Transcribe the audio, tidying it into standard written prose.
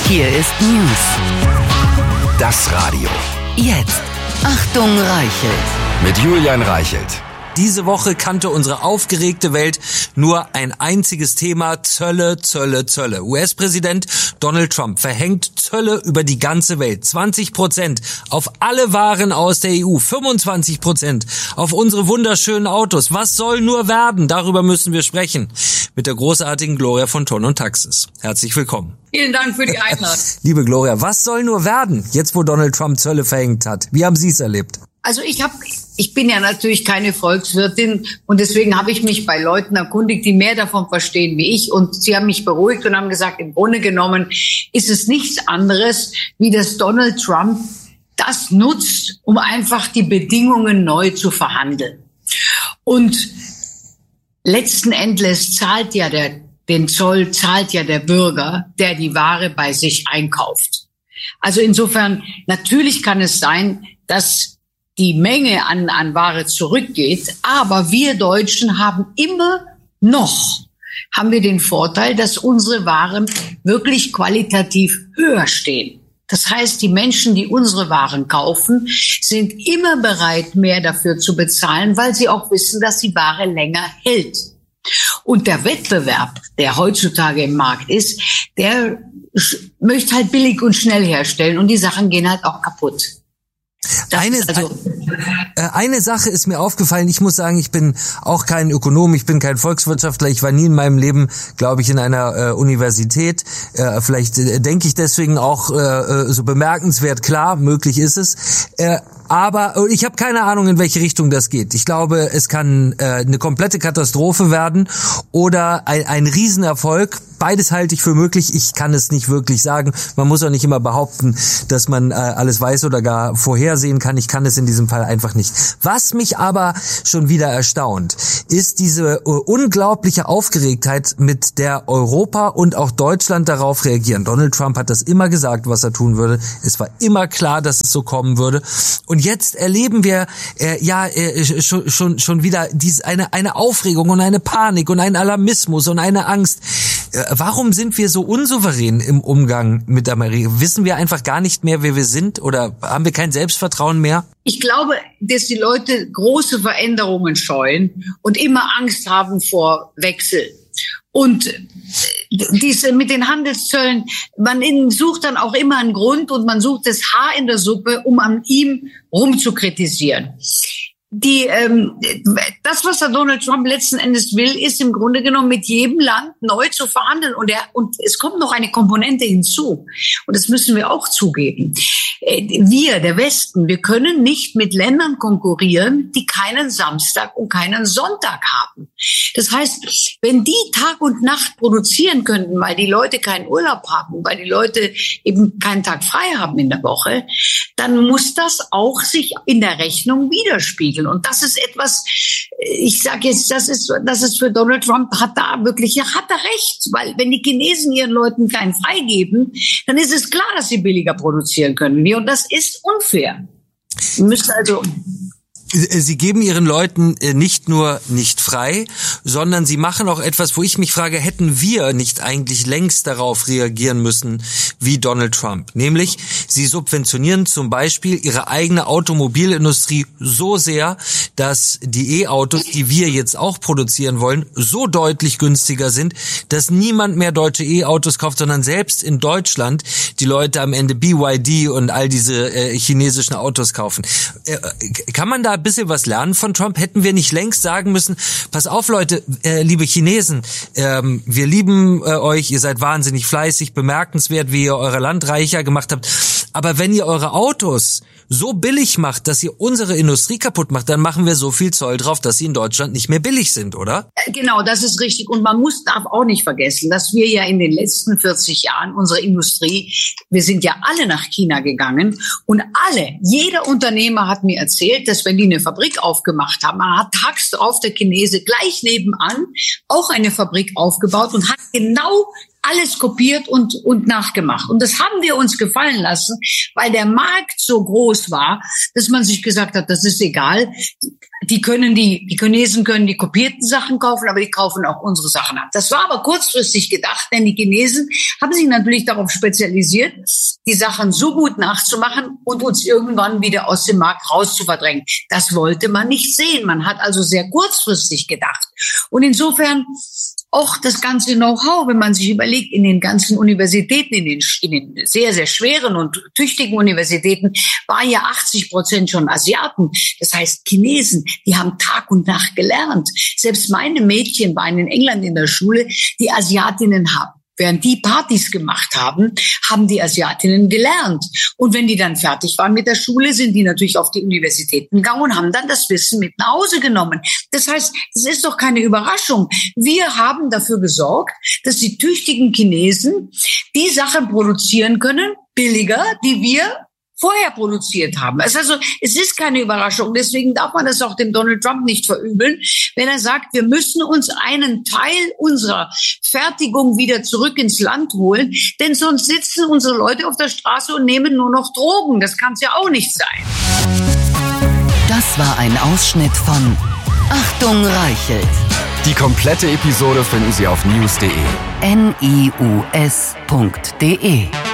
Hier ist News. Das Radio. Jetzt. Achtung, Reichelt. Mit Julian Reichelt. Diese Woche kannte unsere aufgeregte Welt nur ein einziges Thema: Zölle, Zölle, Zölle. US-Präsident Donald Trump verhängt Zölle über die ganze Welt. 20% auf alle Waren aus der EU, 25% auf unsere wunderschönen Autos. Was soll nur werden? Darüber müssen wir sprechen mit der großartigen Gloria von Ton und Taxis. Herzlich willkommen. Vielen Dank für die Einladung. Liebe Gloria, was soll nur werden, jetzt wo Donald Trump Zölle verhängt hat? Wie haben Sie es erlebt? Also ich bin ja natürlich keine Volkswirtin und deswegen habe ich mich bei Leuten erkundigt, die mehr davon verstehen wie ich, und sie haben mich beruhigt und haben gesagt, im Grunde genommen ist es nichts anderes, wie dass Donald Trump das nutzt, um einfach die Bedingungen neu zu verhandeln. Und letzten Endes zahlt ja den Zoll zahlt ja der Bürger, der die Ware bei sich einkauft. Also insofern, natürlich kann es sein, dass die Menge an Ware zurückgeht, aber wir Deutschen haben wir den Vorteil, dass unsere Waren wirklich qualitativ höher stehen. Das heißt, die Menschen, die unsere Waren kaufen, sind immer bereit, mehr dafür zu bezahlen, weil sie auch wissen, dass die Ware länger hält. Und der Wettbewerb, der heutzutage im Markt ist, der möchte halt billig und schnell herstellen, und die Sachen gehen halt auch kaputt. Eine Sache ist mir aufgefallen. Ich muss sagen, ich bin auch kein Ökonom, ich bin kein Volkswirtschaftler. Ich war nie in meinem Leben, glaube ich, in einer Universität. Vielleicht denke ich deswegen auch so bemerkenswert klar, möglich ist es. Aber ich habe keine Ahnung, in welche Richtung das geht. Ich glaube, es kann eine komplette Katastrophe werden oder ein Riesenerfolg. Beides halte ich für möglich. Ich kann es nicht wirklich sagen. Man muss auch nicht immer behaupten, dass man alles weiß oder gar vorhersehen kann. Ich kann es in diesem Fall einfach nicht. Was mich aber schon wieder erstaunt, ist diese unglaubliche Aufgeregtheit, mit der Europa und auch Deutschland darauf reagieren. Donald Trump hat das immer gesagt, was er tun würde. Es war immer klar, dass es so kommen würde. Und jetzt erleben wir schon wieder eine Aufregung und eine Panik und einen Alarmismus und eine Angst. Warum sind wir so unsouverän im Umgang mit Amerika? Wissen wir einfach gar nicht mehr, wer wir sind, oder haben wir kein Selbstvertrauen mehr? Ich glaube, dass die Leute große Veränderungen scheuen und immer Angst haben vor Wechsel. Und diese mit den Handelszöllen, man sucht dann auch immer einen Grund und man sucht das Haar in der Suppe, um an ihm rumzukritisieren. Das, was der Donald Trump letzten Endes will, ist im Grunde genommen mit jedem Land neu zu verhandeln. Und es kommt noch eine Komponente hinzu. Und das müssen wir auch zugeben. Wir, der Westen, wir können nicht mit Ländern konkurrieren, die keinen Samstag und keinen Sonntag haben. Das heißt, wenn die Tag und Nacht produzieren könnten, weil die Leute keinen Urlaub haben, weil die Leute eben keinen Tag frei haben in der Woche, dann muss das auch sich in der Rechnung widerspiegeln. Und das ist etwas, ich sage jetzt, das ist für Donald Trump, hat er recht, weil wenn die Chinesen ihren Leuten keinen freigeben, dann ist es klar, dass sie billiger produzieren können. Und das ist unfair. Wir müssen also... Sie geben Ihren Leuten nicht nur nicht frei, sondern Sie machen auch etwas, wo ich mich frage, hätten wir nicht eigentlich längst darauf reagieren müssen wie Donald Trump? Nämlich, Sie subventionieren zum Beispiel Ihre eigene Automobilindustrie so sehr, dass die E-Autos, die wir jetzt auch produzieren wollen, so deutlich günstiger sind, dass niemand mehr deutsche E-Autos kauft, sondern selbst in Deutschland die Leute am Ende BYD und all diese chinesischen Autos kaufen. Kann man da ein bisschen was lernen von Trump? Hätten wir nicht längst sagen müssen, pass auf Leute, liebe Chinesen, wir lieben euch, ihr seid wahnsinnig fleißig, bemerkenswert, wie ihr euer Land reicher gemacht habt, aber wenn ihr eure Autos so billig macht, dass ihr unsere Industrie kaputt macht, dann machen wir so viel Zoll drauf, dass sie in Deutschland nicht mehr billig sind, oder? Genau, das ist richtig. Und man darf auch nicht vergessen, dass wir ja in den letzten 40 Jahren unsere Industrie, wir sind ja alle nach China gegangen, und jeder Unternehmer hat mir erzählt, dass wenn die eine Fabrik aufgemacht haben, man hat tags drauf der Chinese gleich nebenan auch eine Fabrik aufgebaut und hat genau alles kopiert und nachgemacht. Und das haben wir uns gefallen lassen, weil der Markt so groß war, dass man sich gesagt hat, das ist egal. Die Chinesen können die kopierten Sachen kaufen, aber die kaufen auch unsere Sachen ab. Das war aber kurzfristig gedacht, denn die Chinesen haben sich natürlich darauf spezialisiert, die Sachen so gut nachzumachen und uns irgendwann wieder aus dem Markt rauszuverdrängen. Das wollte man nicht sehen. Man hat also sehr kurzfristig gedacht. Und insofern auch das ganze Know-how, wenn man sich überlegt, in den ganzen Universitäten, in den sehr, sehr schweren und tüchtigen Universitäten, waren ja 80% schon Asiaten. Das heißt, Chinesen, die haben Tag und Nacht gelernt. Selbst meine Mädchen waren in England in der Schule, die Asiatinnen haben. Während die Partys gemacht haben, haben die Asiatinnen gelernt. Und wenn die dann fertig waren mit der Schule, sind die natürlich auf die Universitäten gegangen und haben dann das Wissen mit nach Hause genommen. Das heißt, das ist doch keine Überraschung. Wir haben dafür gesorgt, dass die tüchtigen Chinesen die Sachen produzieren können, billiger, die wir vorher produziert haben. Also es ist keine Überraschung. Deswegen darf man das auch dem Donald Trump nicht verübeln, wenn er sagt, wir müssen uns einen Teil unserer Fertigung wieder zurück ins Land holen, denn sonst sitzen unsere Leute auf der Straße und nehmen nur noch Drogen. Das kann es ja auch nicht sein. Das war ein Ausschnitt von Achtung Reichelt. Die komplette Episode finden Sie auf news.de. NIUS.de